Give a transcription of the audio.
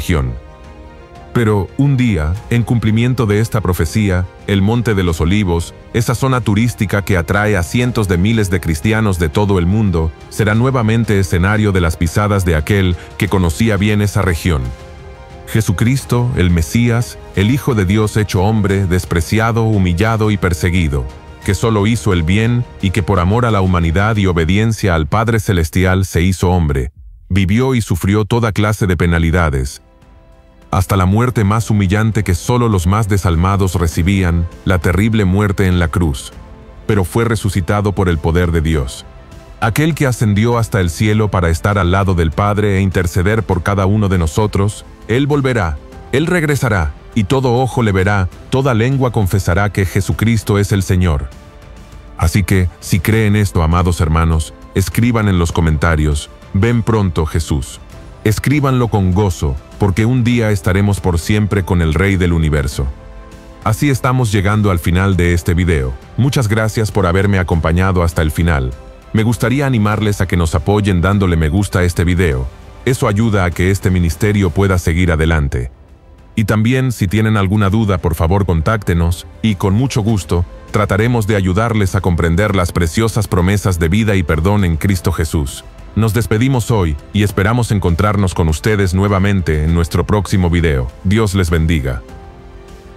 región. Pero un día, en cumplimiento de esta profecía, el Monte de los Olivos, esa zona turística que atrae a cientos de miles de cristianos de todo el mundo, será nuevamente escenario de las pisadas de aquel que conocía bien esa región. Jesucristo, el Mesías, el Hijo de Dios hecho hombre, despreciado, humillado y perseguido, que solo hizo el bien y que por amor a la humanidad y obediencia al Padre Celestial se hizo hombre, vivió y sufrió toda clase de penalidades, hasta la muerte más humillante que solo los más desalmados recibían, la terrible muerte en la cruz, pero fue resucitado por el poder de Dios. Aquel que ascendió hasta el cielo para estar al lado del Padre e interceder por cada uno de nosotros, Él volverá, Él regresará, y todo ojo le verá, toda lengua confesará que Jesucristo es el Señor. Así que, si creen esto, amados hermanos, escriban en los comentarios, ven pronto Jesús. Escríbanlo con gozo, porque un día estaremos por siempre con el Rey del Universo. Así estamos llegando al final de este video. Muchas gracias por haberme acompañado hasta el final. Me gustaría animarles a que nos apoyen dándole me gusta a este video. Eso ayuda a que este ministerio pueda seguir adelante. Y también, si tienen alguna duda, por favor contáctenos, y con mucho gusto, trataremos de ayudarles a comprender las preciosas promesas de vida y perdón en Cristo Jesús. Nos despedimos hoy y esperamos encontrarnos con ustedes nuevamente en nuestro próximo video. Dios les bendiga.